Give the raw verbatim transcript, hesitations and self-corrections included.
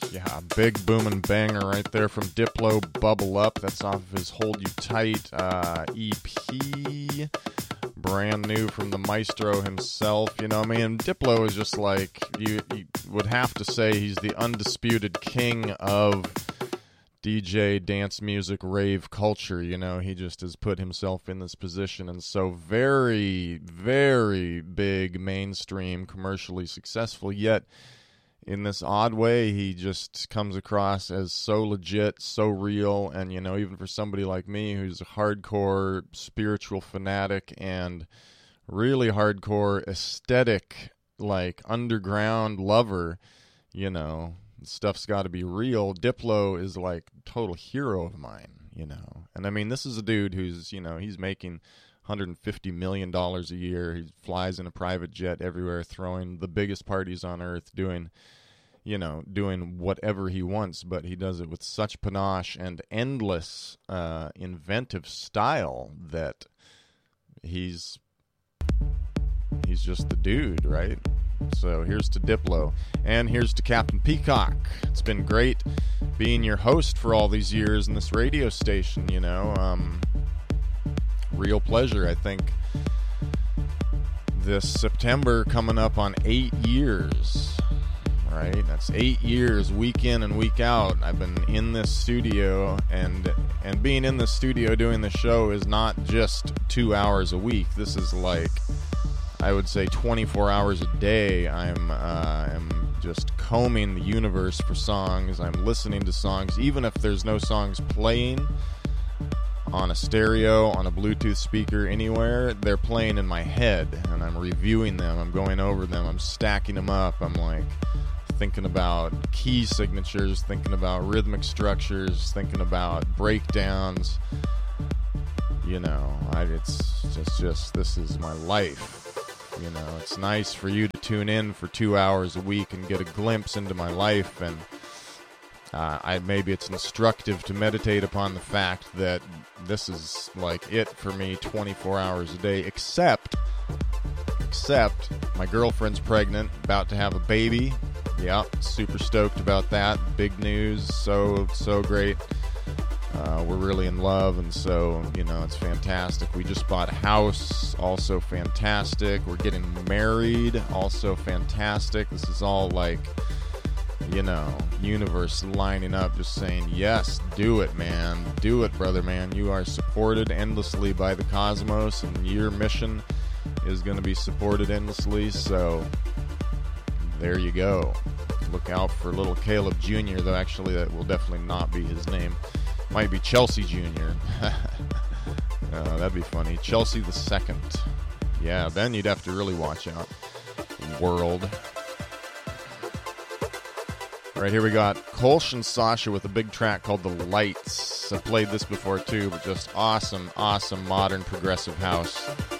Yeah, big booming banger right there from Diplo, Bubble Up. That's off of his Hold You Tight uh, E P. Brand new from the maestro himself. You know, I mean, Diplo is just like, you, you would have to say he's the undisputed king of D J, dance music, rave culture. You know, he just has put himself in this position, and so very, very big, mainstream, commercially successful, yet in this odd way, he just comes across as so legit, so real, and, you know, even for somebody like me who's a hardcore spiritual fanatic and really hardcore aesthetic, like, underground lover, you know, stuff's got to be real. Diplo is, like, total hero of mine, you know. And, I mean, this is a dude who's, you know, he's making one hundred fifty million dollars a year. He flies in a private jet everywhere, throwing the biggest parties on earth, doing, you know, doing whatever he wants, but he does it with such panache and endless uh, inventive style that he's he's just the dude, right? So here's to Diplo, and here's to Captain Peacock. It's been great being your host for all these years in this radio station, you know. Um, real pleasure. I think this September coming up on eight years. Right, that's eight years, week in and week out. I've been in this studio, and and being in this studio doing the show is not just two hours a week. This is like, I would say, twenty-four hours a day. I'm uh, I'm just combing the universe for songs. I'm listening to songs, even if there's no songs playing on a stereo, on a Bluetooth speaker, anywhere. They're playing in my head, and I'm reviewing them. I'm going over them. I'm stacking them up. I'm like thinking about key signatures, thinking about rhythmic structures, thinking about breakdowns. You know, I, it's just, just, this is my life. You know, it's nice for you to tune in for two hours a week and get a glimpse into my life, and uh, I maybe it's instructive to meditate upon the fact that this is like it for me twenty-four hours a day, except, except my girlfriend's pregnant, about to have a baby. Yeah, super stoked about that. Big news, so, so great. Uh, we're really in love, and so, you know, it's fantastic. We just bought a house, also fantastic. We're getting married, also fantastic. This is all like, you know, universe lining up, just saying, yes, do it, man. Do it, brother, man. You are supported endlessly by the cosmos, and your mission is going to be supported endlessly, so there you go. Look out for little Caleb Junior, though actually that will definitely not be his name. Might be Chelsea Junior uh, that'd be funny. Chelsea the second. Yeah, then you'd have to really watch out. World. Right here we got Kolsch and Sasha with a big track called The Lights. I've played this before too, but just awesome, awesome modern progressive house.